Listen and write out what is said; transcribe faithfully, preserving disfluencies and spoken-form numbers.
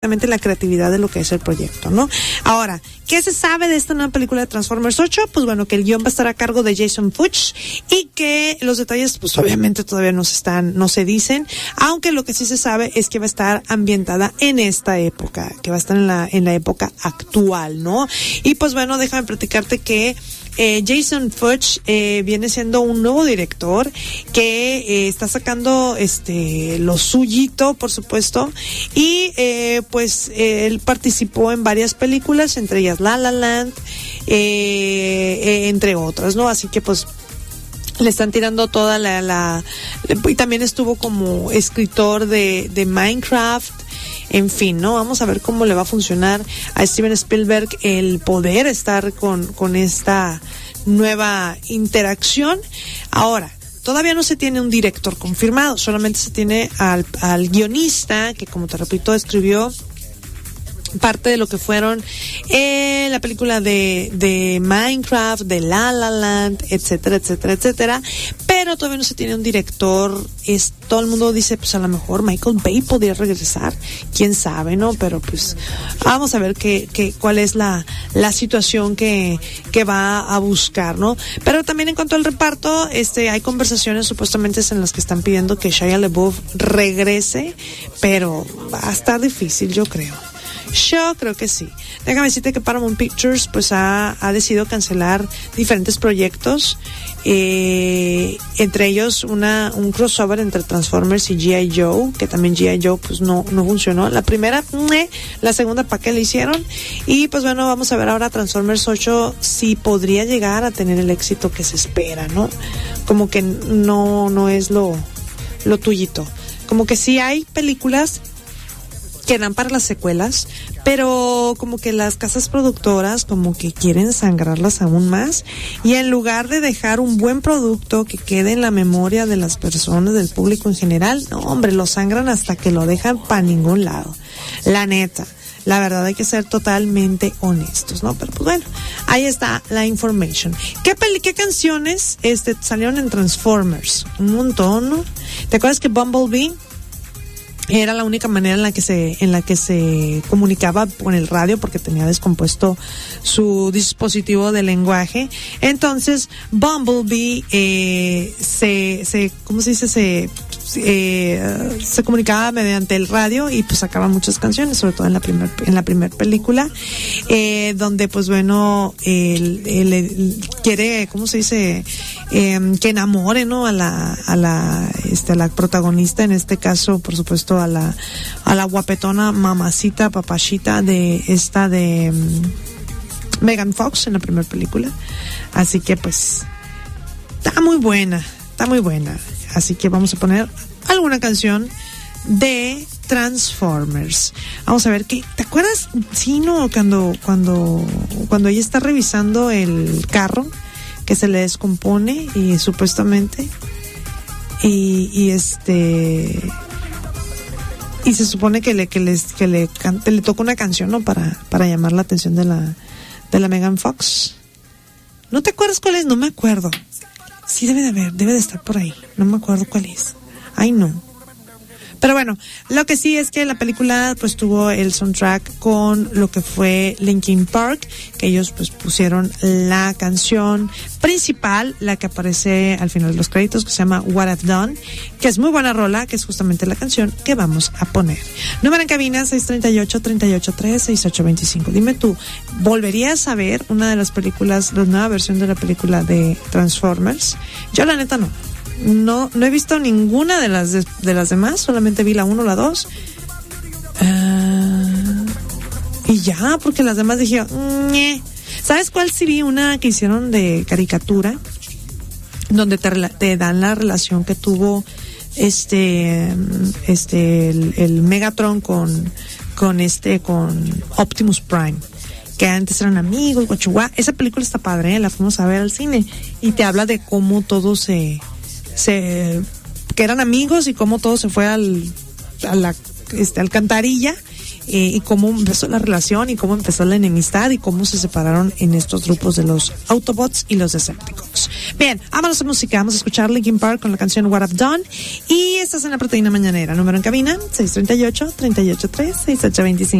la creatividad de lo que es el proyecto, ¿no? Ahora, ¿qué se sabe de esta nueva película de Transformers ocho? Pues bueno, que el guión va a estar a cargo de Jason Fuchs y que los detalles, pues obviamente todavía no se están, no se dicen, aunque lo que sí se sabe es que va a estar ambientada en esta época, que va a estar en la, en la época actual, ¿no? Y pues bueno, déjame platicarte que Eh, Jason Fuchs eh, viene siendo un nuevo director que eh, está sacando este lo suyito, por supuesto, y eh, pues eh, él participó en varias películas, entre ellas La La Land, eh, eh, entre otras, ¿no? Así que pues le están tirando toda la, la y también estuvo como escritor de, de Minecraft. En fin, ¿no? Vamos a ver cómo le va a funcionar a Steven Spielberg el poder estar con, con esta nueva interacción. Ahora, todavía no se tiene un director confirmado, solamente se tiene al, al guionista, que como te repito, escribió parte de lo que fueron eh, la película de, de Minecraft, de La La Land, etcétera, etcétera, etcétera, pero todavía no se tiene un director. Es, todo el mundo dice, pues a lo mejor Michael Bay podría regresar, quién sabe, ¿no? Pero pues vamos a ver qué, qué, cuál es la, la situación que, que va a buscar, ¿no? Pero también en cuanto al reparto, este, hay conversaciones supuestamente en las que están pidiendo que Shia LaBeouf regrese, pero va a estar difícil, yo creo. Yo creo que sí. Déjame decirte que Paramount Pictures pues ha, ha decidido cancelar diferentes proyectos, eh, entre ellos una un crossover entre Transformers y G I. Joe, que también G I. Joe pues no, no funcionó. La primera, meh, la segunda, ¿para qué le hicieron? Y pues bueno, vamos a ver ahora Transformers ocho si podría llegar a tener el éxito que se espera, ¿no? Como que no, no es lo, lo tuyito. Como que sí hay películas que dan para las secuelas, pero como que las casas productoras como que quieren sangrarlas aún más, y en lugar de dejar un buen producto que quede en la memoria de las personas, del público en general, no hombre, lo sangran hasta que lo dejan para ningún lado. La neta, la verdad hay que ser totalmente honestos, ¿no? Pero pues bueno, ahí está la information. ¿Qué peli, qué canciones este salieron en Transformers? Un montón, ¿no? ¿Te acuerdas que Bumblebee era la única manera en la que se en la que se comunicaba con el radio, porque tenía descompuesto su dispositivo de lenguaje? Entonces Bumblebee eh, se se cómo se dice se eh, se comunicaba mediante el radio y pues sacaba muchas canciones, sobre todo en la primer en la primera película, eh, donde pues bueno él, él, él quiere, cómo se dice, eh, que enamore, ¿no? a la a la este a la protagonista, en este caso por supuesto a la a la guapetona mamacita papachita de esta de um, Megan Fox en la primera película. Así que pues está muy buena, está muy buena. Así que vamos a poner alguna canción de Transformers. Vamos a ver qué. ¿Te acuerdas? Sí, no, cuando cuando cuando ella está revisando el carro que se le descompone y supuestamente y, y este y se supone que le que les que le cante, le toca una canción, ¿no? Para para llamar la atención de la de la Megan Fox. ¿No te acuerdas cuál es? No me acuerdo. Sí, debe de haber, debe de estar por ahí. No me acuerdo cuál es. Ay, no. Pero bueno, lo que sí es que la película pues tuvo el soundtrack con lo que fue Linkin Park, que ellos pues pusieron la canción principal, la que aparece al final de los créditos, que se llama What I've Done, que es muy buena rola, que es justamente la canción que vamos a poner. Número en cabina seis tres ocho, tres ocho tres, seis ocho dos cinco. Dime tú, ¿volverías a ver una de las películas, la nueva versión de la película de Transformers? Yo la neta no. No, no he visto ninguna de las de, de las demás, solamente vi la uno, la dos. Uh, y ya, porque las demás dije, ñe. ¿Sabes cuál sí vi? Una que hicieron de caricatura, donde te, te dan la relación que tuvo este, este, el, el Megatron con, con este, con Optimus Prime, que antes eran amigos, guachuá. Esa película está padre, ¿eh? La fuimos a ver al cine, y te habla de cómo todo se... se que eran amigos y cómo todo se fue al a la este alcantarilla, eh, y cómo empezó la relación y cómo empezó la enemistad y cómo se separaron en estos grupos de los Autobots y los Decepticons. Bien, vámonos a música, vamos a escuchar Linkin Park con la canción What I've Done y estás en la Proteína Mañanera, número en cabina seis tres ocho, tres ocho tres, seis ocho dos cinco.